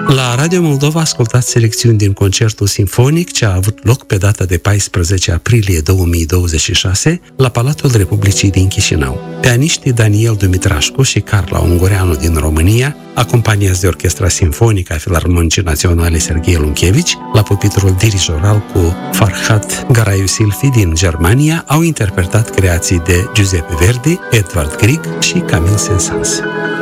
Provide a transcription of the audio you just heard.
La Radio Moldova ascultați selecțiuni din concertul simfonic ce a avut loc pe data de 14 aprilie 2026 la Palatul Republicii din Chișinău. Pianiștii Daniel Dumitrașcu și Carla Ungureanu din România, acompaniați de Orchestra Simfonică a Filarmonicii Naționale Serghei Lunchevici, la pupitrul dirijoral cu Farhad Garayusilfi din Germania, au interpretat creații de Giuseppe Verdi, Edvard Grieg și Camille Saint-Saëns.